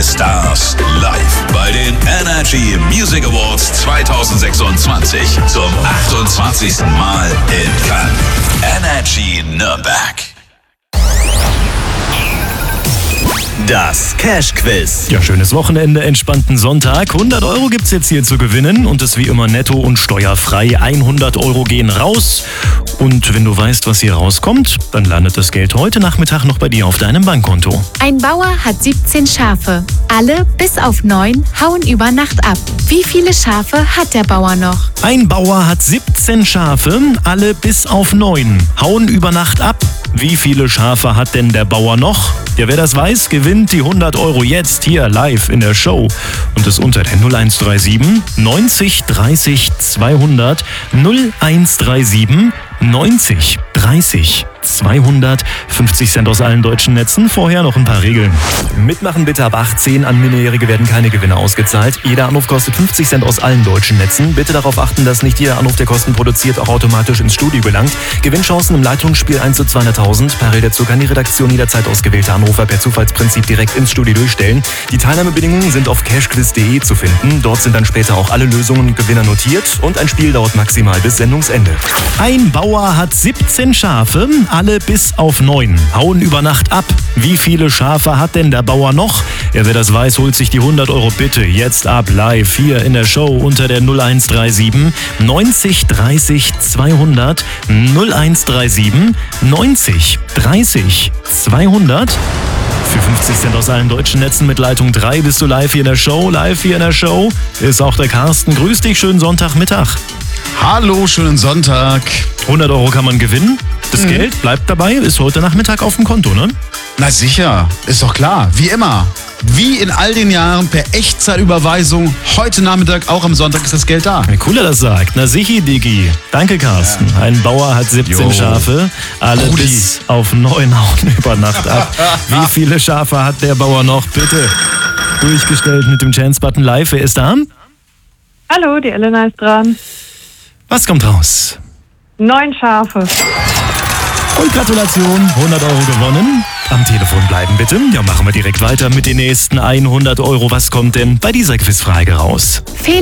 deine Stars live bei den Energy Music Awards 2026 zum 28. Mal in Cannes. Energy Nürnberg. Das Cash-Quiz. Ja, schönes Wochenende, entspannten Sonntag. 100 Euro gibt's jetzt hier zu gewinnen und es wie immer netto und steuerfrei. 100 Euro gehen raus. Und wenn du weißt, was hier rauskommt, dann landet das Geld heute Nachmittag noch bei dir auf deinem Bankkonto. Ein Bauer hat 17 Schafe. Alle bis auf 9 hauen über Nacht ab. Wie viele Schafe hat der Bauer noch? Ein Bauer hat 17 Schafe, alle bis auf 9 hauen über Nacht ab. Wie viele Schafe hat denn der Bauer noch? Ja, wer das weiß, gewinnt die 100 Euro jetzt hier live in der Show. Und das unter der 0137 90 30 200 0137 90 30 200. 50 Cent aus allen deutschen Netzen. Vorher noch ein paar Regeln. Mitmachen bitte ab 18. An Minderjährige werden keine Gewinne ausgezahlt. Jeder Anruf kostet 50 Cent aus allen deutschen Netzen. Bitte darauf achten, dass nicht jeder Anruf, der Kosten produziert, auch automatisch ins Studio gelangt. Gewinnchancen im Leitungsspiel 1 zu 200.000. Parallel dazu kann die Redaktion jederzeit ausgewählte Anrufer per Zufallsprinzip direkt ins Studio durchstellen. Die Teilnahmebedingungen sind auf cashquiz.de zu finden. Dort sind dann später auch alle Lösungen und Gewinner notiert. Und ein Spiel dauert maximal bis Sendungsende. Ein Bauer hat 17 Schafe, alle bis auf 9 hauen über Nacht ab. Wie viele Schafe hat denn der Bauer noch? Ja, wer das weiß, holt sich die 100 Euro bitte jetzt ab live hier in der Show unter der 0137 90 30 200 0137 90 30 200. Für 50 Cent aus allen deutschen Netzen mit Leitung 3 bist du live hier in der Show. Live hier in der Show ist auch der Carsten. Grüß dich, schönen Sonntagmittag. Hallo, schönen Sonntag. 100 Euro kann man gewinnen. Das Geld bleibt dabei, ist heute Nachmittag auf dem Konto, ne? Na sicher, ist doch klar. Wie immer. Wie in all den Jahren per Echtzeitüberweisung. Heute Nachmittag, auch am Sonntag, ist das Geld da. Wie cool er das sagt. Na sichi, Diggi. Danke, Carsten. Ja. Ein Bauer hat 17 Schafe. Alle Rudi. bis auf 9 hauen über Nacht ab. Wie viele Schafe hat der Bauer noch? Bitte. Durchgestellt mit dem Chance-Button live. Wer ist da? Hallo, die Elena ist dran. Was kommt raus? 9 Schafe. Und Gratulation, 100 Euro gewonnen. Am Telefon bleiben bitte. Ja, machen wir direkt weiter mit den nächsten 100 Euro. Was kommt denn bei dieser Quizfrage raus?